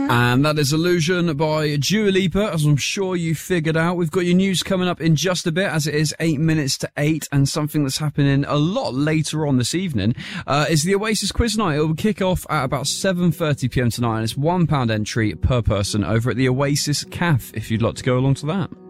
And that is Illusion by Dua Lipa, as I'm sure you figured out. We've got your news coming up in just a bit, as it is 8 minutes to 8, and something that's happening a lot later on this evening is the Oasis Quiz Night. It will kick off at about 7:30pm tonight, and it's £1 entry per person over at the Oasis Caf, if you'd like to go along to that.